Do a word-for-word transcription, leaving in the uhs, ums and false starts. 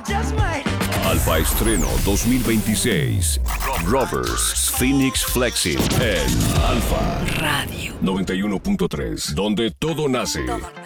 Alfa Estreno dos mil veintiséis. Rovers Phoenix Flexing en Alfa Radio noventa y uno punto tres, donde todo nace. Todo.